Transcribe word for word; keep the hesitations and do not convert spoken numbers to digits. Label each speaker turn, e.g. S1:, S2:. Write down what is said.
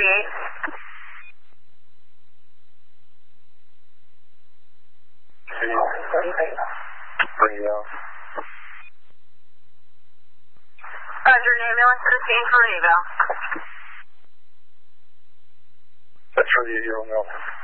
S1: thirty-eight.
S2: Bring you out.
S1: Roger, an ambulance to the scene for an eval.
S2: That's for the eight-year-old male.